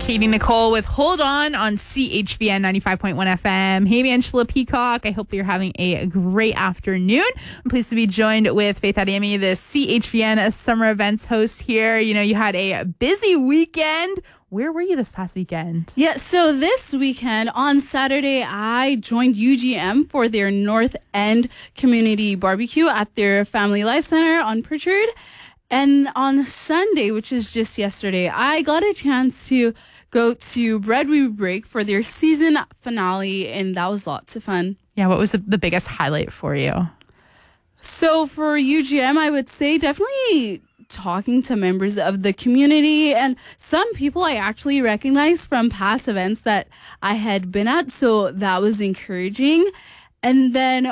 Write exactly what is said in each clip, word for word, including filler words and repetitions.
Katie Nicole with Hold On on C H V N ninety-five point one F M. Hey, Angela Peacock. I hope that you're having a great afternoon. I'm pleased to be joined with Faith Adeyemi, the C H V N summer events host here. You know, you had a busy weekend. Where were you this past weekend? Yeah, so this weekend on Saturday, I joined U G M for their North End Community Barbecue at their Family Life Center on Pritchard. And on Sunday, which is just yesterday, I got a chance to go to Bread We Break for their season finale, and that was lots of fun. Yeah, what was the, the biggest highlight for you? So for U G M, I would say definitely talking to members of the community and some people I actually recognized from past events that I had been at. So that was encouraging. And then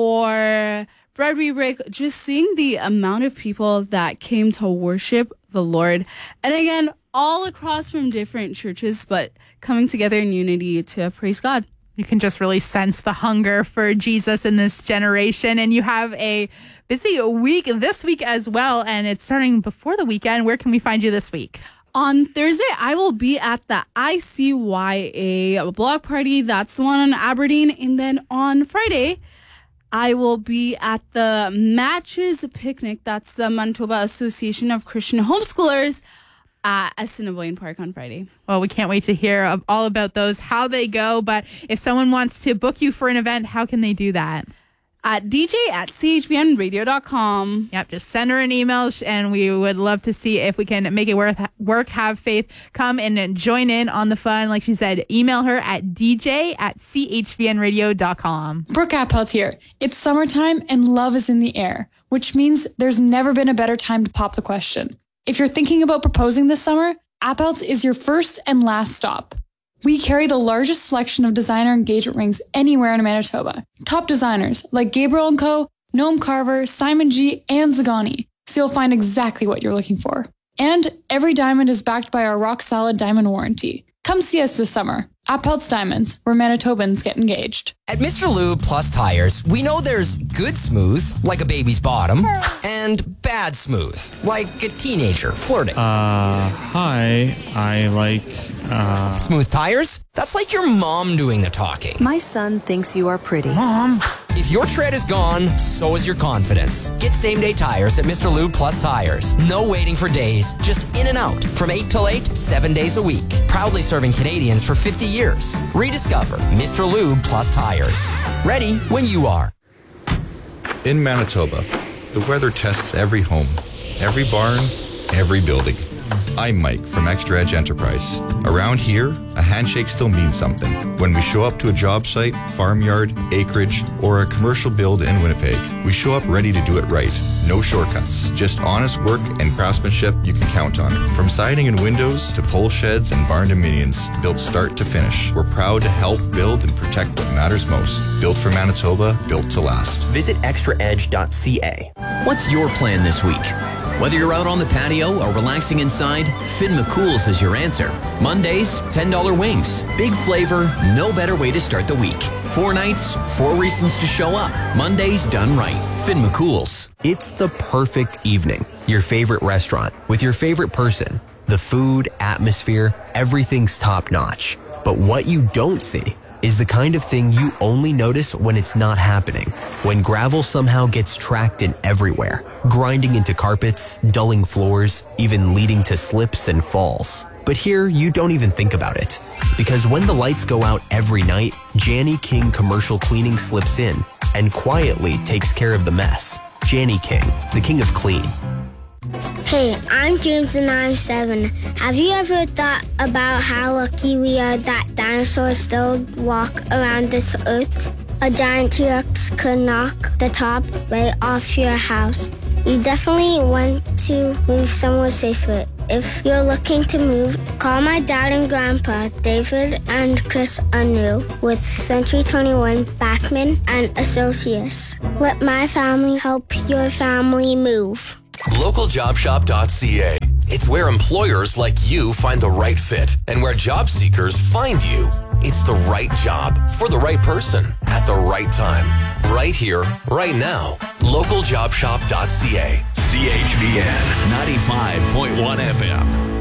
for Bread We Break, just seeing the amount of people that came to worship the Lord. And again, all across from different churches, but coming together in unity to praise God. You can just really sense the hunger for Jesus in this generation. And you have a busy week this week as well. And it's starting before the weekend. Where can we find you this week? On Thursday, I will be at the I C Y A block party. That's the one in Aberdeen. And then on Friday, I will be at the Matches Picnic. That's the Manitoba Association of Christian Homeschoolers at Assiniboine Park on Friday. Well, we can't wait to hear all about those, how they go. But if someone wants to book you for an event, how can they do that? At D J at C H V N radio dot com. Yep, just send her an email, and we would love to see if we can make it worth work. Have Faith come and join in on the fun. Like she said, email her at D J at C H V N radio dot com. Brooke Appelt here. It's summertime and love is in the air, which means there's never been a better time to pop the question. If you're thinking about proposing this summer, Appelt's is your first and last stop. We carry the largest selection of designer engagement rings anywhere in Manitoba. Top designers like Gabriel and Co., Noam Carver, Simon G., and Zagani. So you'll find exactly what you're looking for. And every diamond is backed by our rock-solid diamond warranty. Come see us this summer. Appelt's Diamonds, where Manitobans get engaged. At Mister Lube Plus Tires, we know there's good smooth, like a baby's bottom, and bad smooth, like a teenager flirting. Uh, hi, I like, uh... Smooth tires? That's like your mom doing the talking. My son thinks you are pretty. Mom! If your tread is gone, so is your confidence. Get same-day tires at Mister Lube Plus Tires. No waiting for days, just in and out. From eight till eight, seven days a week. Proudly serving Canadians for fifty years. Rediscover Mister Lube Plus Tires. Ready when you are. In Manitoba, the weather tests every home, every barn, every building. I'm Mike from Extra Edge Enterprise. Around here, a handshake still means something. When we show up to a job site, farmyard, acreage, or a commercial build in Winnipeg, we show up ready to do it right. No shortcuts, just honest work and craftsmanship you can count on. From siding and windows to pole sheds and barn dominions, built start to finish. We're proud to help build and protect what matters most. Built for Manitoba, built to last. Visit extra edge dot c a. What's your plan this week? Whether you're out on the patio or relaxing inside, Finn McCool's is your answer. Mondays, ten dollar wings. Big flavor, no better way to start the week. Four nights, four reasons to show up. Mondays done right. Finn McCool's. It's the perfect evening. Your favorite restaurant with your favorite person. The food, atmosphere, everything's top notch. But what you don't see is the kind of thing you only notice when it's not happening. When gravel somehow gets tracked in everywhere, grinding into carpets, dulling floors, even leading to slips and falls. But here, you don't even think about it. Because when the lights go out every night, Janny King Commercial Cleaning slips in and quietly takes care of the mess. Janny King, the king of clean. Hey, I'm James and I'm seven. Have you ever thought about how lucky we are that dinosaurs still walk around this earth? A giant T-Rex could knock the top right off your house. You definitely want to move somewhere safer. If you're looking to move, call my dad and grandpa, David and Chris Unruh, with Century twenty-one Backman and Associates. Let my family help your family move. local job shop dot c a. It's where employers like you find the right fit and where job seekers find you. It's the right job for the right person at the right time. Right here, right now. local job shop dot c a. C H V N ninety-five point one F M.